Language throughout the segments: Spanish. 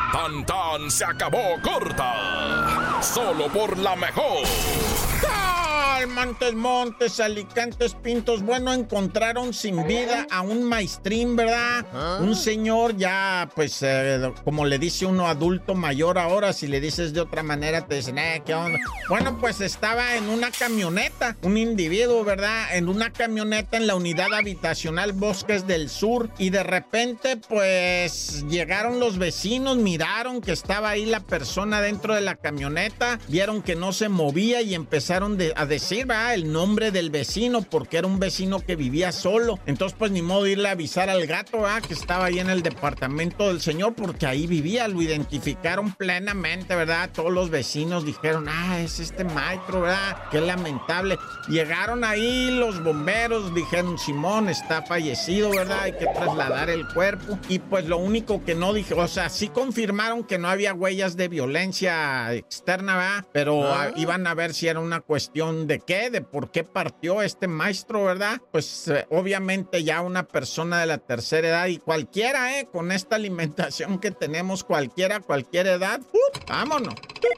Tan tan se acabó corta. Solo por la mejor. Montes, Alicantes, Pintos. Bueno, encontraron sin vida a un maestrín, ¿verdad? Un señor ya, pues, como le dice uno adulto mayor ahora, si le dices de otra manera te dicen, ¿qué onda? Bueno, pues estaba en una camioneta, un individuo, ¿verdad? En una camioneta en la unidad habitacional Bosques del Sur, y de repente, pues, llegaron los vecinos, miraron que estaba ahí la persona dentro de la camioneta, vieron que no se movía y empezaron a decir, ¿verdad?, el nombre del vecino, porque era un vecino que vivía solo. Entonces, pues, ni modo de irle a avisar al gato, ¿verdad?, que estaba ahí en el departamento del señor, porque ahí vivía. Lo identificaron plenamente, ¿verdad? Todos los vecinos dijeron, es este maestro, ¿verdad? Qué lamentable. Llegaron ahí los bomberos, dijeron, Simón está fallecido, ¿verdad? Hay que trasladar el cuerpo. Y pues lo único que no dije, o sea, sí confirmaron que no había huellas de violencia externa, ¿verdad? Pero iban a ver si era una cuestión de qué, de por qué partió este maestro, ¿verdad? Pues obviamente ya una persona de la tercera edad, y cualquiera, con esta alimentación que tenemos, cualquier edad, vámonos.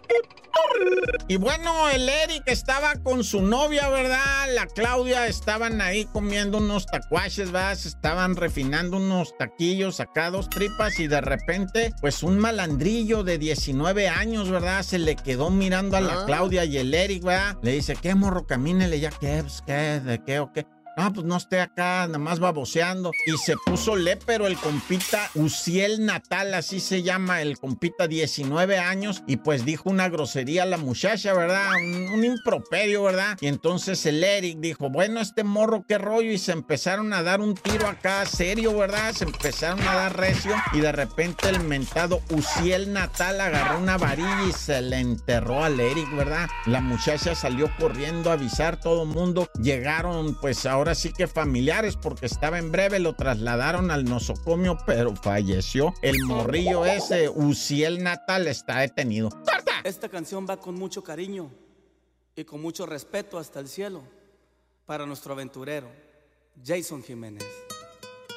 Y bueno, el Eric estaba con su novia, ¿verdad? La Claudia, estaban ahí comiendo unos tacuaches, ¿verdad? Se estaban refinando unos taquillos, acá 2 tripas, y de repente, pues un malandrillo de 19 años, ¿verdad? Se le quedó mirando a la Claudia, y el Eric, ¿verdad? Le dice, ¿qué, morro? Camínele ya, ¿qué? Pues, ¿qué? ¿De qué o qué? No, pues no esté acá, nada más baboseando. Y se puso lépero el compita Uciel Natal, así se llama el compita, 19 años. Y pues dijo una grosería a la muchacha, ¿verdad? Un improperio, ¿verdad? Y entonces el Eric dijo, bueno, este morro, qué rollo. Y se empezaron a dar un tiro acá serio, ¿verdad? Se empezaron a dar recio. Y de repente el mentado Uciel Natal agarró una varilla y se le enterró al Eric, ¿verdad? La muchacha salió corriendo a avisar, todo el mundo. Llegaron, pues ahora sí que familiares, porque estaba en breve, lo trasladaron al nosocomio, pero falleció. El morrillo ese, Uciel Natal, está detenido. ¡Corta! Esta canción va con mucho cariño y con mucho respeto hasta el cielo para nuestro aventurero, Jason Jiménez.